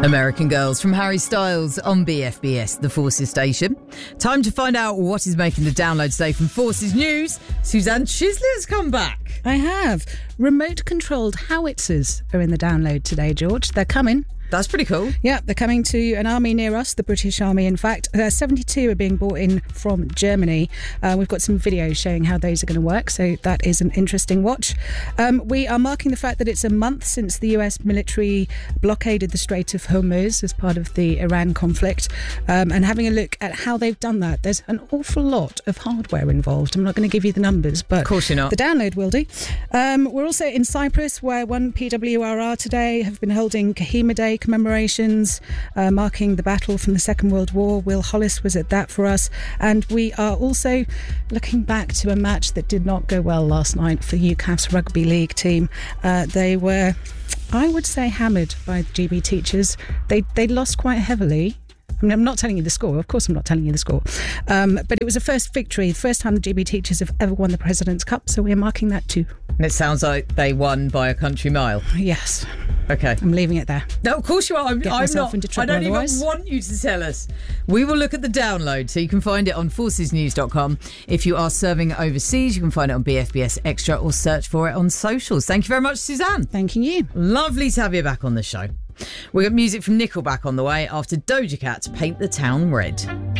American Girls from Harry Styles on BFBS, the Forces station. Time to find out what is making the download today from Forces News. Suzanne Chisler's come back. I have. Remote-controlled howitzers are in the download today, George. They're coming. That's pretty cool. Yeah, they're coming to an army near us, the British Army, in fact. 72 are being brought in from Germany. We've got some videos showing how those are going to work, so that is an interesting watch. We are marking the fact that it's a month since the US military blockaded the Strait of Hormuz as part of the Iran conflict, and having a look at how they've done that. There's an awful lot of hardware involved. I'm not going to give you the numbers, but of course you're not. The download will do. We're also in Cyprus, where one PWRR today have been holding Kohima Day commemorations, marking the battle from the Second World War. Will Hollis was at that for us. And we are also looking back to a match that did not go well last night for UCAF's rugby league team. They were, I would say, hammered by the GB teachers. They lost quite heavily. I mean, I'm not telling you the score. Of course I'm not telling you the score. But it was a first victory, the first time the GB teachers have ever won the President's Cup, so we're marking that too. And it sounds like they won by a country mile. Yes. Okay. I'm leaving it there. No, of course you are. I'm not. Into trouble I don't otherwise. even want you to tell us. We will look at the download, so you can find it on forcesnews.com. If you are serving overseas, you can find it on BFBS Extra or search for it on socials. Thank you very much, Suzanne. Thanking you. Lovely to have you back on the show. We've got music from Nickelback on the way after Doja Cat's Paint the Town Red.